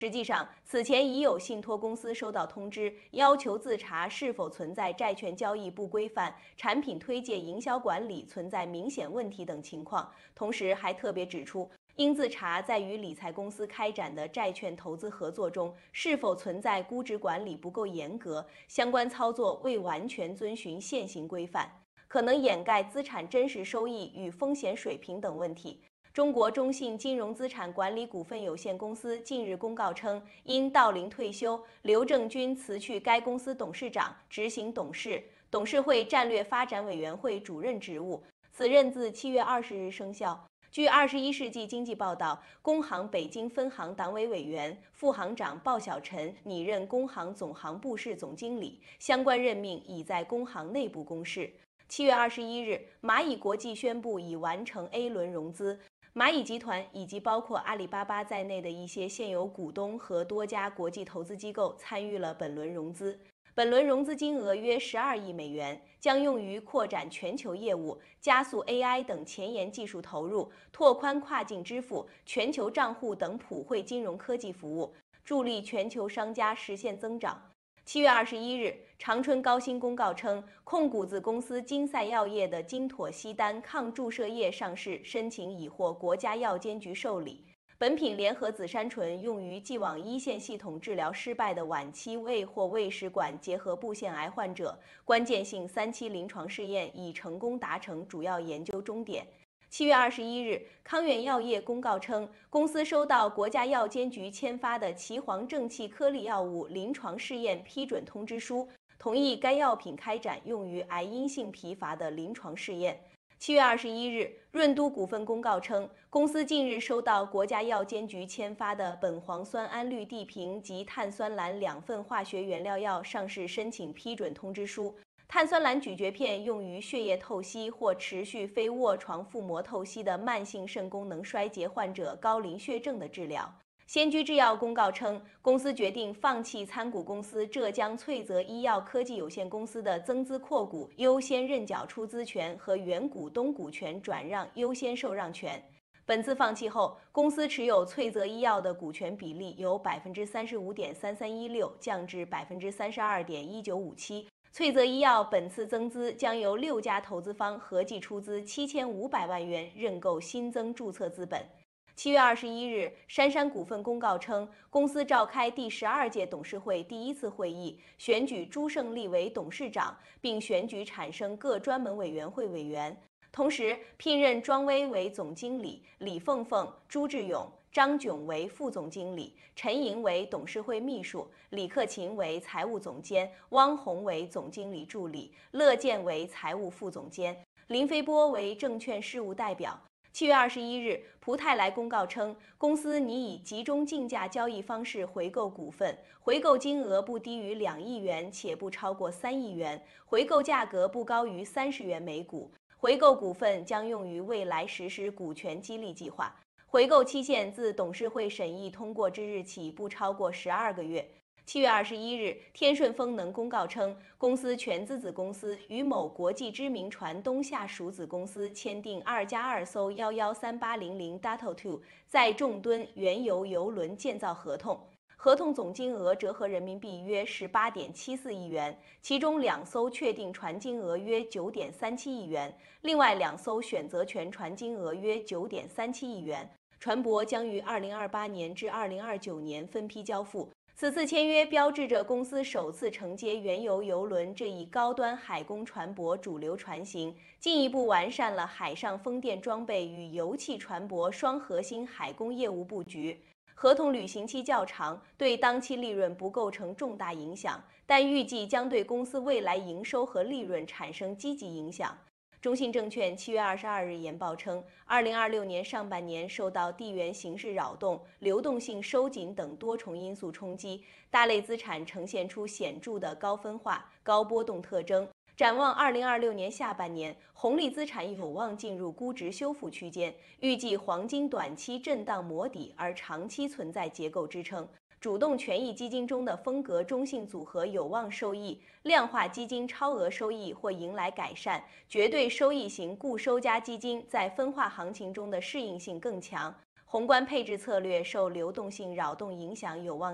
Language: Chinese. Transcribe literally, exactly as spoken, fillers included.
实际上，此前已有信托公司收到通知，要求自查是否存在债券交易不规范、产品推介营销管理存在明显问题等情况。同时，还特别指出，应自查在与理财公司开展的债券投资合作中，是否存在估值管理不够严格、相关操作未完全遵循现行规范，可能掩盖资产真实收益与风险水平等问题。中国中信金融资产管理股份有限公司近日公告称，因到龄退休，刘正军辞去该公司董事长、执行董事、董事会战略发展委员会主任职务。此任自七月二十日生效。据《二十一世纪经济报道》，工行北京分行党委委员、副行长鲍小晨拟任工行总行部室总经理，相关任命已在工行内部公示。七月二十一日，蚂蚁国际宣布已完成 A 轮融资。蚂蚁集团以及包括阿里巴巴在内的一些现有股东和多家国际投资机构参与了本轮融资。本轮融资金额约十二亿美元，将用于扩展全球业务、加速 A I 等前沿技术投入、拓宽跨境支付、全球账户等普惠金融科技服务，助力全球商家实现增长。七月二十一日，长春高新公告称，控股子公司金赛药业的金妥昔丹抗注射液上市申请已获国家药监局受理。本品联合紫杉醇用于既往一线系统治疗失败的晚期胃或胃食管结核部腺癌患者，关键性三期临床试验已成功达成主要研究终点。七月二十一日，康源药业公告称，公司收到国家药监局签发的岐黄正气颗粒药物临床试验批准通知书，同意该药品开展用于癌因性疲乏的临床试验。七月二十一日，润都股份公告称，公司近日收到国家药监局签发的苯磺酸胺氯地平及碳酸蓝两份化学原料药上市申请批准通知书。碳酸蓝咀嚼片用于血液透析或持续非卧床腹膜透析的慢性肾功能衰竭患者高磷血症的治疗。先居制药公告称，公司决定放弃参股公司浙江翠泽医药科技有限公司的增资扩股优先认缴出资权和原股东股权转让优先受让权。本次放弃后，公司持有翠泽医药的股权比例由百分之三十五点三三一六降至百分之三十二点一九五七。翠泽医药本次增资将由六家投资方合计出资七千五百万元认购新增注册资本。七月二十一日，杉杉股份公告称，公司召开第十二届董事会第一次会议，选举朱胜利为董事长，并选举产生各专门委员会委员，同时聘任庄威为总经理，李凤凤、朱志勇、张炯为副总经理，陈莹为董事会秘书，李克勤为财务总监，汪红为总经理助理，乐健为财务副总监，林飞波为证券事务代表。七月二十一日，蒲泰来公告称，公司拟以集中竞价交易方式回购股份，回购金额不低于两亿元，且不超过三亿元，回购价格不高于三十元每股。回购股份将用于未来实施股权激励计划。回购期限自董事会审议通过之日起不超过十二个月。七月二十一日，天顺风能公告称，公司全资子公司与某国际知名船东下属子公司签订二加二艘幺幺三八零零 Dato Two 载重吨原油油轮建造合同，合同总金额折合人民币约十八点七四亿元，其中两艘确定船金额约九点三七亿元，另外两艘选择权船金额约九点三七亿元。船舶将于二零二八年至二零二九年分批交付。此次签约标志着公司首次承接原油油轮这一高端海工船舶主流船型，进一步完善了海上风电装备与油气船舶双核心海工业务布局。合同履行期较长，对当期利润不构成重大影响，但预计将对公司未来营收和利润产生积极影响。中信证券七月二十二日研报称，二零二六年上半年受到地缘形势扰动、流动性收紧等多重因素冲击，大类资产呈现出显著的高分化、高波动特征。展望二零二六年下半年，红利资产有望进入估值修复区间，预计黄金短期震荡磨底，而长期存在结构支撑。主动权益基金中的风格中性组合有望受益，量化基金超额收益或迎来改善，绝对收益型固收加基金在分化行情中的适应性更强。 宏观配置策略受流动性扰动影响有望